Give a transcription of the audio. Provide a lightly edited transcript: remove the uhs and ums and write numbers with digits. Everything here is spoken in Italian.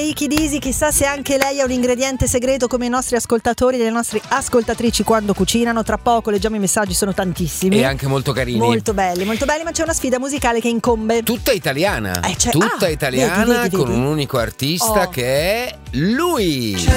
Ricky Disi, chissà se anche lei ha un ingrediente segreto come i nostri ascoltatori e le nostre ascoltatrici quando cucinano. Tra poco leggiamo i messaggi, sono tantissimi e anche molto carini, molto belli, ma c'è una sfida musicale che incombe tutta italiana, tutta italiana, vedi. con un unico artista che è lui.